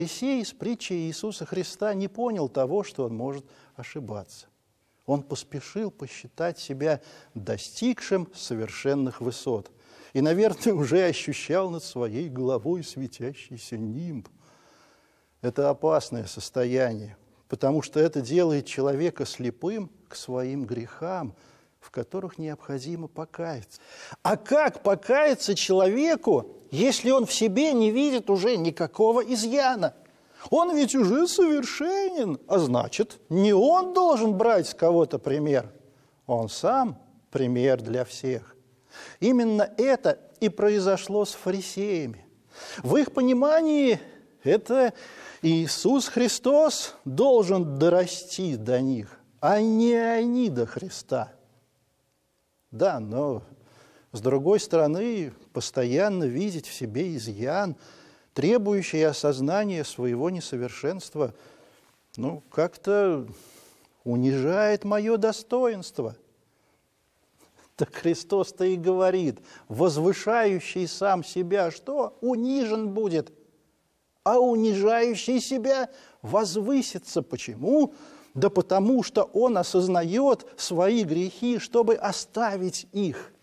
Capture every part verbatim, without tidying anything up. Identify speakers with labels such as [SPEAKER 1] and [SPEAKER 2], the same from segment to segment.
[SPEAKER 1] Фарисей с притчей Иисуса Христа не понял того, что он может ошибаться. Он поспешил посчитать себя достигшим совершенных высот и, наверное, уже ощущал над своей головой светящийся нимб. Это опасное состояние, потому что это делает человека слепым к своим грехам, в которых необходимо покаяться. А как покаяться человеку, если он в себе не видит уже никакого изъяна? Он ведь уже совершенен, а значит, не он должен брать с кого-то пример. Он сам пример для всех. Именно это и произошло с фарисеями. В их понимании это Иисус Христос должен дорасти до них, а не они до Христа. Да, но с другой стороны, постоянно видеть в себе изъян, требующий осознания своего несовершенства, ну, как-то унижает мое достоинство. Так Христос-то и говорит, возвышающий сам себя, что? Унижен будет, а унижающий себя возвысится. Почему? Да потому что он осознает свои грехи, чтобы оставить их.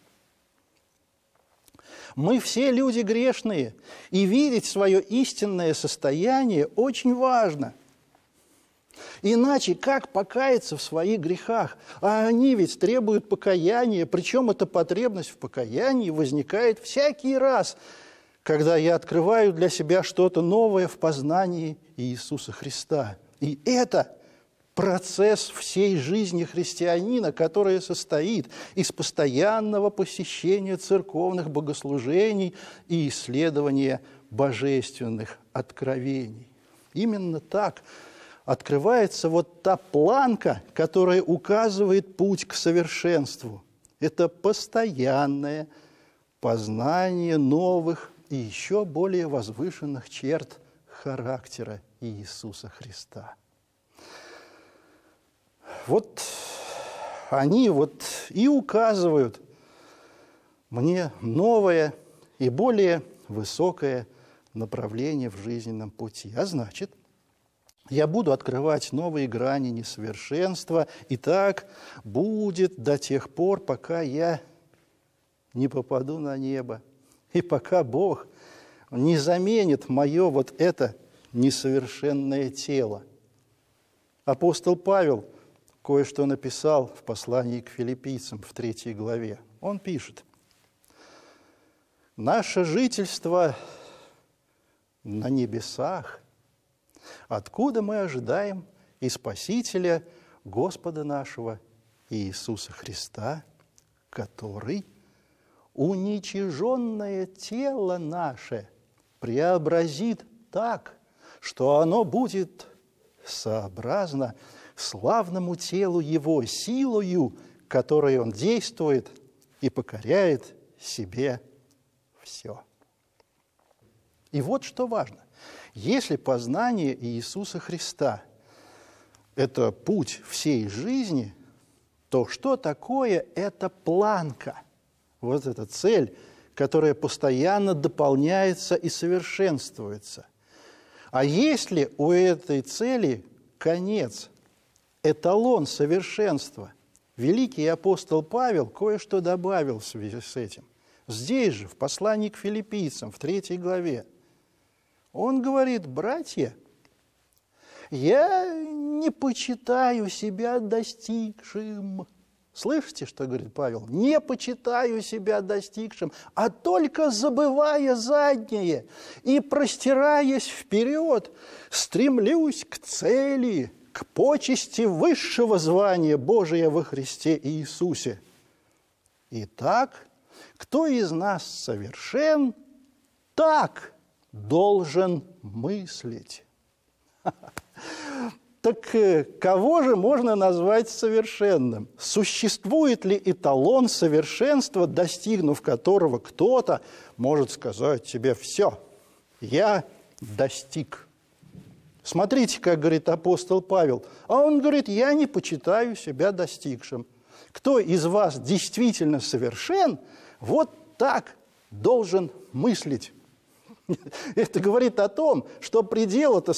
[SPEAKER 1] Мы все люди грешные, и видеть свое истинное состояние очень важно. Иначе как покаяться в своих грехах? А они ведь требуют покаяния, причем эта потребность в покаянии возникает всякий раз, когда я открываю для себя что-то новое в познании Иисуса Христа. И это процесс всей жизни христианина, которая состоит из постоянного посещения церковных богослужений и исследования божественных откровений. Именно так открывается вот та планка, которая указывает путь к совершенству. Это постоянное познание новых и еще более возвышенных черт характера Иисуса Христа. Вот они вот и указывают мне новое и более высокое направление в жизненном пути. А значит, я буду открывать новые грани несовершенства, и так будет до тех пор, пока я не попаду на небо, и пока Бог не заменит мое вот это несовершенное тело. Апостол Павел кое-что написал в послании к филиппийцам в третьей главе. Он пишет: «Наше жительство на небесах, откуда мы ожидаем и Спасителя Господа нашего Иисуса Христа, который уничиженное тело наше преобразит так, что оно будет сообразно славному телу Его силою, которой Он действует и покоряет себе все». И вот что важно. Если познание Иисуса Христа – это путь всей жизни, то что такое эта планка? Вот эта цель, которая постоянно дополняется и совершенствуется. А есть ли у этой цели конец, эталон совершенства? Великий апостол Павел кое-что добавил в связи с этим. Здесь же, в послании к филиппийцам, в третьей главе, он говорит: «Братья, я не почитаю себя достигшим». Слышите, что говорит Павел? «Не почитаю себя достигшим, а только забывая заднее и простираясь вперед, стремлюсь к цели, к почести высшего звания Божия во Христе Иисусе. Итак, кто из нас совершен, так должен мыслить». Так кого же можно назвать совершенным? Существует ли эталон совершенства, достигнув которого кто-то может сказать себе: «Все, я достиг»? Смотрите, как говорит апостол Павел. А он говорит: «Я не почитаю себя достигшим». Кто из вас действительно совершен, вот так должен мыслить. Это говорит о том, что предел – это